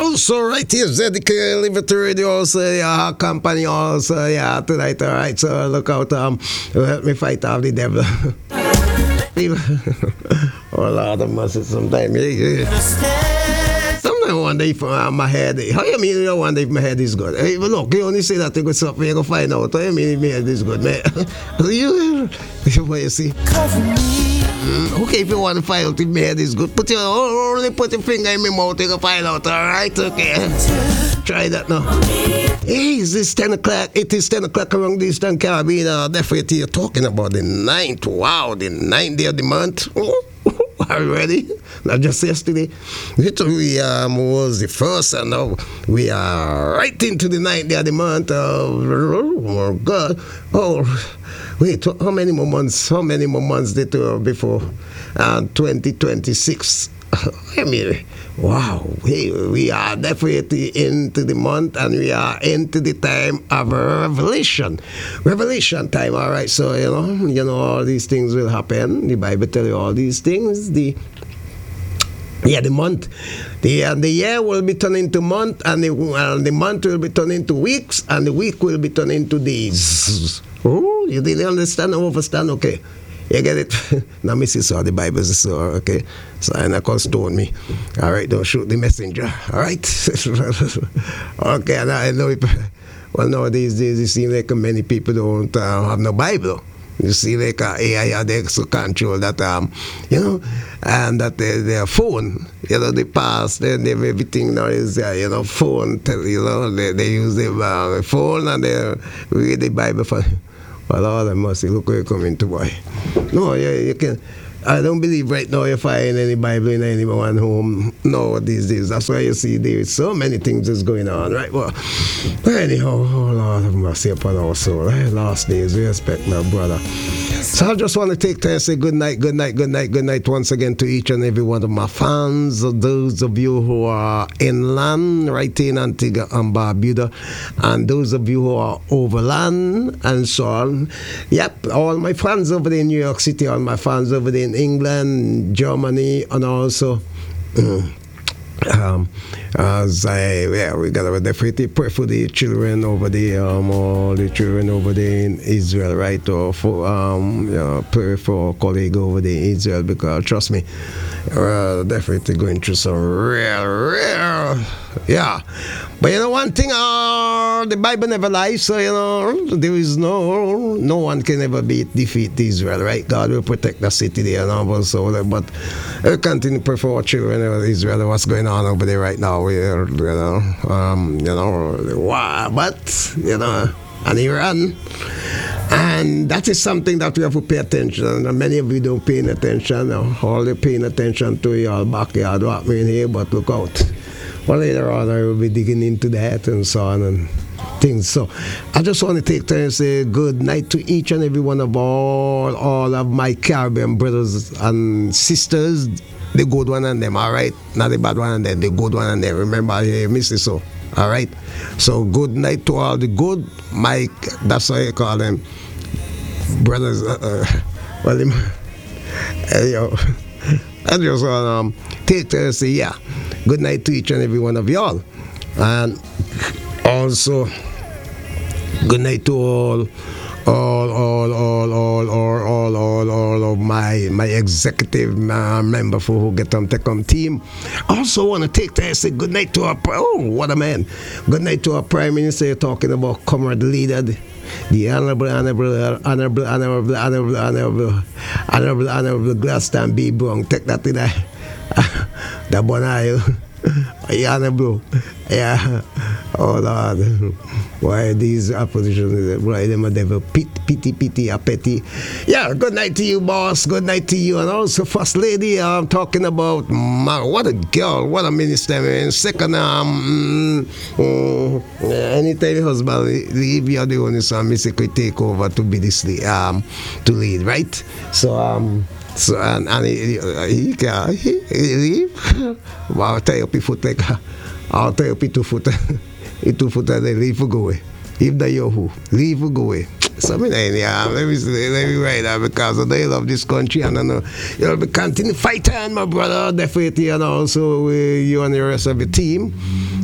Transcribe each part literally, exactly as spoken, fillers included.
Also, right here, Zedek Liberty Radio, also, yeah, company, also, yeah, tonight, all right, so look out, um, help me fight off the devil. Oh, Lord of mercy, sometimes, yeah, yeah. Sometimes I wonder if uh, my head, how you mean you wonder if my head is good? Hey, but look, you only say that you go something, you go find out, how you mean if my head is good, man? you, what you see? Mm, okay, if you want to find out if my head is good, put your, only put your finger in my mouth, you can find out, alright? Okay. Try that now. Hey, is this ten o'clock? It is ten o'clock around the Eastern Caribbean. Uh, definitely you're talking about the ninth. Wow, the ninth day of the month. Oh, are you ready? Not just yesterday. It we, um, was the first, and now we are right into the ninth day of the month. Oh, God. Oh, wait, how many more months? How many more months did uh, before uh, twenty twenty-six? I mean, wow, we, we are definitely into the month, and we are into the time of revelation. Revelation time, all right. So, you know, you know, all these things will happen. The Bible tells you all these things. The Yeah, the month. The, uh, the year will be turned into month, and the, uh, the month will be turned into weeks, and the week will be turned into days. Oh, you didn't understand or understand? Okay. You get it? Now, Missus Saw the Bible is so, okay? So, and I can't stone me. All right, don't shoot the messenger. All right? Okay, and I know it. Well, nowadays, days, it seems like many people don't uh, have no Bible. You see, like uh, A I, they so control that, um, you know, and that they, their phone, you know, the past, then they, everything now is, uh, you know, phone, you know, they, they use the uh, phone and they read the Bible for. Well, all I must say, look where you're coming to, boy. No, you, you can. I don't believe right now you find any Bible in anyone home no these days. That's why you see there's so many things that's going on, right? Well, anyhow, oh Lord have mercy upon our soul. Eh? Last days, we respect my brother. So I just want to take time and say good night, good night, good night, good night once again to each and every one of my fans, those of you who are inland, right in Antigua and Barbuda, and those of you who are overland and so on. Yep, all my fans over there in New York City, all my fans over there in England, Germany, and also um, as I, yeah, we gotta definitely pray for the children over there, um, all the children over there in Israel, right? Or for, um, you know, pray for a colleague over there in Israel, because trust me, we're definitely going through some real, real, yeah. But you know one thing, uh, the Bible never lies, so you know, there is no, no one can ever beat, defeat Israel, right? God will protect the city there and all, so, but we continue to pray for our children in Israel, what's going on over there right now, we're, you know, um, you know, wow, but, you know, and Iran. And that is something that we have to pay attention. And many of you don't pay attention. All they're paying attention to your backyard, what we're in here, but look out. Well, later on, I will be digging into that and so on and things. So I just want to take time and say good night to each and every one of all, all of my Caribbean brothers and sisters. The good one and them, all right? Not the bad one and them, the good one and them. Remember, I miss it so. All right? So good night to all the good, Mike, that's how you call them, brothers. Uh, uh, well, them, uh, yo, I just want to um, take time and say, yeah, good night to each and every one of y'all. And also, good night to all, all, all, all, all, all, all, all, all of my my executive uh, member for who get on Techcom team. Also want to take time and say good night to our, oh, what a man. Good night to our Prime Minister, talking about comrade leader, the, the honorable, honorable, honorable, honorable, honorable, honorable, honorable, honorable Gladstone B. Brown. Take that in there. That one eye. Honorable. Yeah. Oh Lord. Why these opposition, why them a devil pit, pity, pity, a petty. Yeah, good night to you, boss. Good night to you. And also, First Lady, I'm talking about, my, what a girl, what a minister, man. Second, um, um, anytime your husband leave, you're the only son, Mister could take over to be this, um, to lead, right? So, um, so, and, and he, he can he, he leave. Well, I'll tell you, people take, I'll tell you, people foot. He two foot and they leave for go away. If they yo who, leave for go away. So, I mean, yeah, let me, let me write that because they love this country and I know you'll be continue fighting, my brother, definitely, and also uh, you and the rest of the team.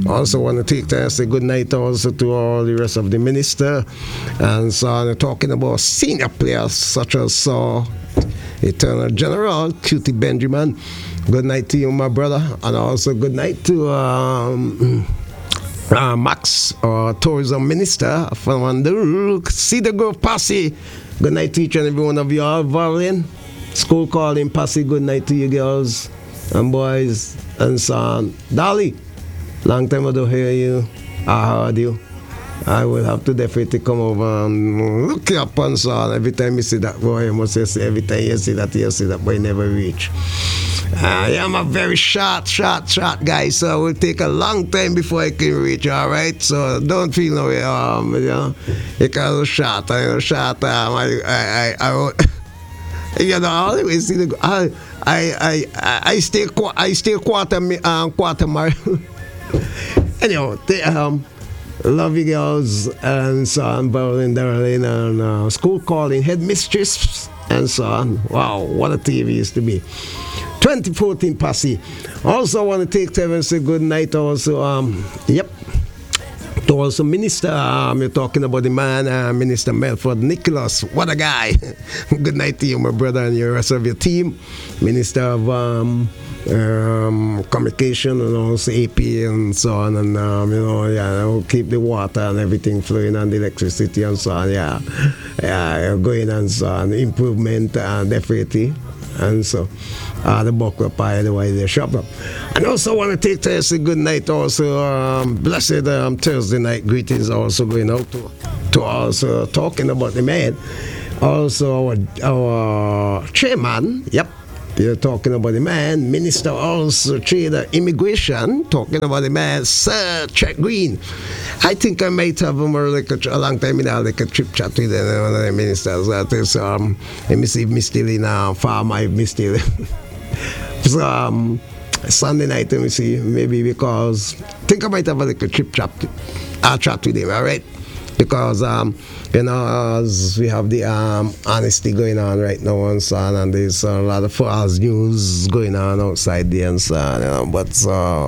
Also want to take time to say good night also to all the rest of the minister. And so I'm talking about senior players such as uh, Eternal General, Cutie Benjamin. Good night to you, my brother. And also good night to um, uh, Max, uh, tourism minister from the Cedar Grove Posse. Good night to each and every one of you all. Violin, school calling Posse. Good night to you girls and boys and so on. Dolly, long time I don't hear you. I heard you. I will have to definitely come over and look you up and so on. Every time you see that boy, you must say, every time you see that, you see that boy never reach. Uh, yeah, I'm a very short, short, short guy, so it will take a long time before I can reach, all right? So don't feel no way, um, you know, because short, you know, short, um, I, I, I, I you know, I always see the, I, I, I, I stay, I stay quarter, um, quarter mile. Anyhow, they, um, love you girls and so on, Berlin, Darlene, and uh, school calling headmistress and so on. Wow, what a T V used to be. twenty fourteen Posse. Also want to take time and say good night also. Um, yep. To also Minister, um, you're talking about the man, uh, Minister Melford Nicholas. What a guy. Good night to you, my brother, and the rest of your team. Minister of um, um, Communication and also A P and so on. And, um, you know, yeah, we'll keep the water and everything flowing and the electricity and so on. Yeah, yeah, going and so on. Improvement, uh, definitely. And so, uh, the buckler pie, the way they shop up. And also want to take time to say good night also. Um, blessed um, Thursday night greetings also going out to, to also talking about the man. Also our, our chairman, yep. You're talking about the man, Minister also Trader Immigration, talking about the man, Sir Chet Green. I think I might have him like a, a long time in a, like a trip chat with uh, one of the ministers. That is, um, let me see if me still in a farm, I me still. So, um, Sunday night, let me see, maybe because I think I might have a, like a trip chat, I'll chat with him, all right? Because, um, you know, as we have the um, honesty going on right now and so on, and there's a lot of false news going on outside there and so on, you know, but uh,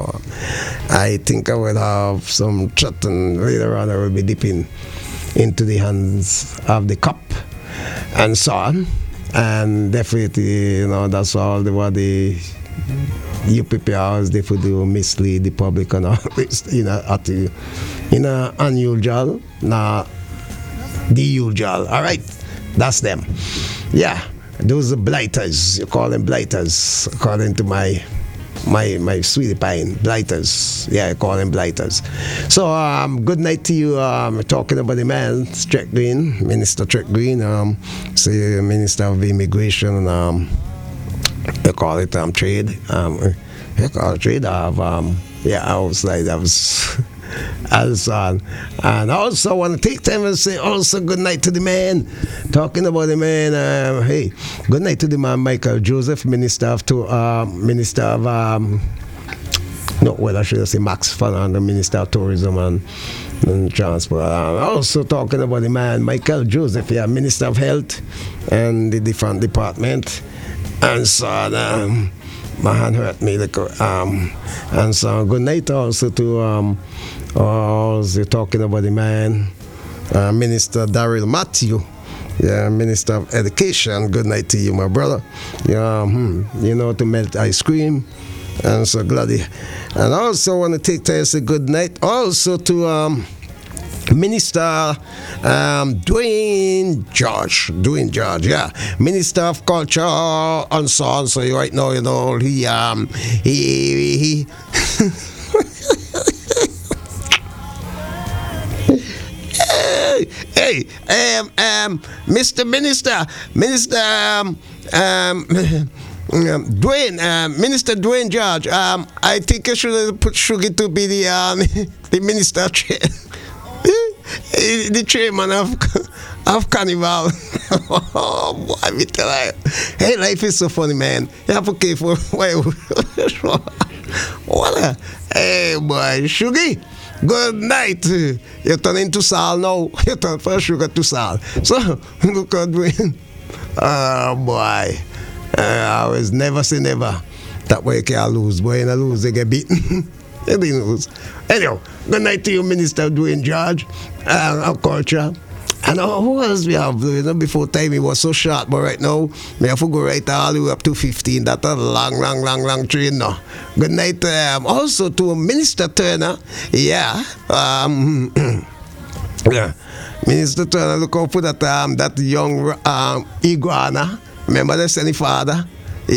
I think I will have some chat and later on I will be dipping into the hands of the cup and so on. And definitely, you know, that's all the what the U P P Rs they would do mislead the public and all this, you know, at the, in a unusual, nah, the usual. All right, that's them. Yeah, those are blighters. You call them blighters, according to my my my sweetie pine. Blighters. Yeah, I call them blighters. So um, good night to you. Um, talking about the man, Chet Green, Minister Chet Green. Um, say Minister of Immigration. Um, they call it um trade. Um, they call it trade. I have um yeah. I was like that was. As on. And also I want to take time and say also good night to the man. Talking about the man, um, hey, good night to the man Michael Joseph, Minister of to uh, Minister of um, no, well I should say Max Fernando, Minister of Tourism and, and Transport. Uh, also talking about the man Michael Joseph, yeah, Minister of Health and the different department. And so um, my hand hurt me like, um, and so good night also to um Uh, they're talking about the man, uh, Minister Daryl Matthew, yeah, Minister of Education. Good night to you, my brother. Yeah, hmm, you know, to melt ice cream. And so glad. You, and also want to take time to say good night also to um, Minister um, Dwayne George. Dwayne George, yeah. Minister of Culture and so on. So right now, you know, he, um, he, he, Hey, um, um, Mister Minister, Minister, um, um, um, Dwayne, um, Minister Dwayne George, um, I think I should put Sugar to be the um, the minister, the chairman of of Carnival. Oh boy, me tell you, hey, life is so funny, man. You have to pay for what? A, hey, boy, Sugar. Good night. You turn into Sal now. You turn from Sugar to Sal. So, look at Dwayne. Oh, boy. Uh, I always never say never. That way you can't lose. Boy, you lose, you get beaten. He knows. Anyhow, good night to you, Minister Dwayne George, uh, of culture. And uh, who else we have? You know, before time it was so short, but right now, we have to go right all the way up to fifteen. That's a long, long, long, long train now. Good night um, also to Minister Turner. Yeah. Um, yeah. Minister Turner, look out for that, um, that young um, iguana. Remember the Sunny father?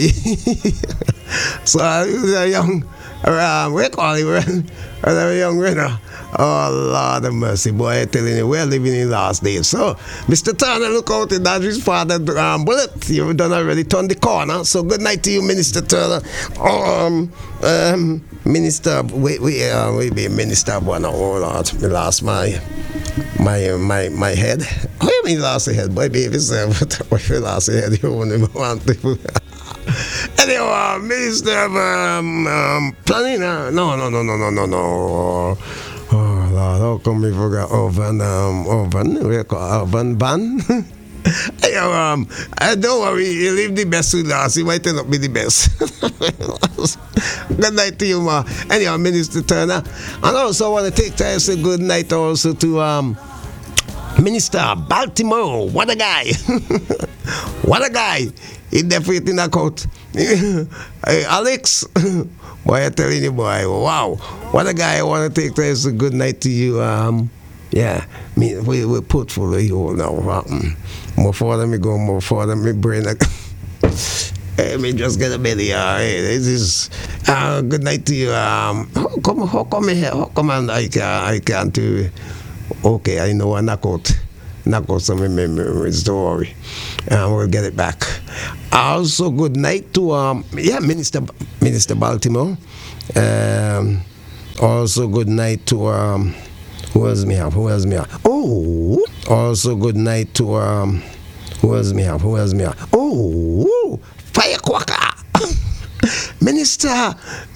So uh, he was a young, um, we call him, a young winner. Oh, Lord of mercy, boy, I'm telling you, we're living in last days. So, Mister Turner, look out, that's his father, um, bullet. You've done already, turned the corner. So, good night to you, Minister Turner. Um, um, Minister, wait, wait, uh, wait, wait, Minister, boy, no, hold on, I lost my, my, my, my head. How you mean lost your head, boy, baby, sir? What you lost your head, you only want to... Anyway, uh, Minister of um, um, Planning, uh, no, no, no, no, no, no, no. Oh, Lord, how come we forgot Oven, um, Oven, we call Oven Ban? Hey, um, uh, don't worry, you leave the best to last. It might not be the best. Good night to you, ma. Anyhow, Minister Turner. And also, I want to take time to say good night also to um, Minister Baltimore. What a guy. What a guy. He definitely knock out. Hey, Alex. Boy, I'm telling you, boy, wow. What a guy. I want to take this. A good night to you. Um, yeah, me, we, we put for the whole now. Um, more further me go, more further me brain. Hey, me just get a belly. Uh, hey, this is uh, good night to you. Um, how come, how come here? How come I can't, I can't do? Okay, I know I knock out. Knock out some memories. Don't worry. Uh, we'll get it back. Also, good night to um, yeah, Minister Minister Baltimore. Um, also, good night to um, who else me have? Who else me have? Oh, also good night to um, who else me have? Who else me have? Oh, Firecracker. Minister